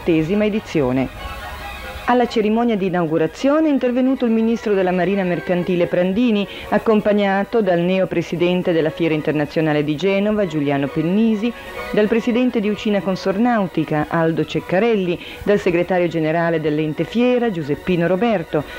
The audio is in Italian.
18ª edizione. Alla cerimonia di inaugurazione è intervenuto il ministro della Marina Mercantile Prandini, accompagnato dal neopresidente della Fiera Internazionale di Genova, Giuliano Pennisi, dal presidente di Ucina Consornautica, Aldo Ceccarelli, dal segretario generale dell'ente Fiera, Giuseppino Roberto,